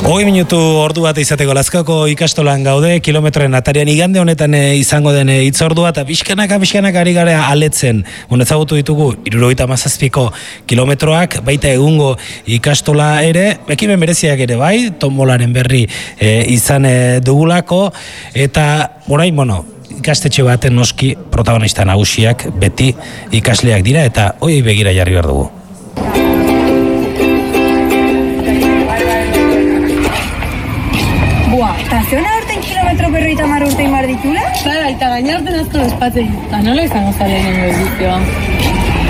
Minutu ordu bat izateko Lazkaoko ikastolan gaude, kilometroen atarian igande honetan izango den hitzordua, eta pixkanaka ari gara aletzen. Ezagutu ditugu 77 kilometroak, baita egungo ikastola ere, ekimen bereziak ere bai, tombolaren berri izan dugulako, eta orain, ikastetxe baten noski protagonista nagusiak beti ikasleak dira, eta hoi begira jarri behar dugu. Eta zeona urten kilometro 50 urtein bar ditula? Eta gaina urten asko despatzen, eta nola izango zaren edizioa?